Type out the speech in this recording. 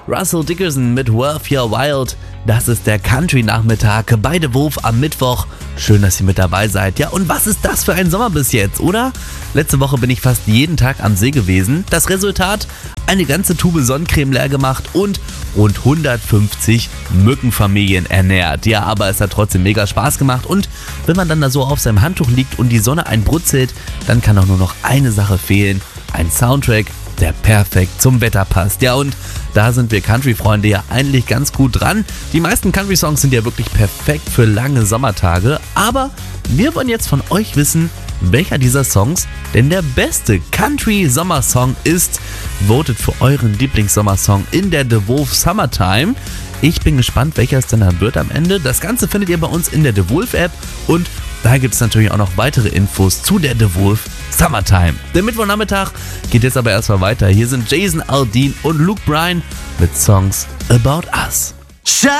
Russell Dickerson mit Worth Your Wild. Das ist der Country-Nachmittag bei DeWolf am Mittwoch. Schön, dass ihr mit dabei seid. Ja, und was ist das für ein Sommer bis jetzt, oder? Letzte Woche bin ich fast jeden Tag am See gewesen. Das Resultat? Eine ganze Tube Sonnencreme leer gemacht und rund 150 Mückenfamilien ernährt. Ja, aber es hat trotzdem mega Spaß gemacht. Und wenn man dann da so auf seinem Handtuch liegt und die Sonne einen brutzelt, dann kann auch nur noch eine Sache fehlen. Ein Soundtrack, der perfekt zum Wetter passt. Ja, und da sind wir Country-Freunde ja eigentlich ganz gut dran. Die meisten Country-Songs sind ja wirklich perfekt für lange Sommertage. Aber wir wollen jetzt von euch wissen, welcher dieser Songs denn der beste Country-Sommersong ist. Votet für euren Lieblingssommersong in der DeWolf Summertime. Ich bin gespannt, welcher es denn dann wird am Ende. Das Ganze findet ihr bei uns in der DeWolf-App und da gibt es natürlich auch noch weitere Infos zu der DeWolf Summertime. Der Mittwochnachmittag geht jetzt aber erstmal weiter. Hier sind Jason Aldean und Luke Bryan mit Songs About Us.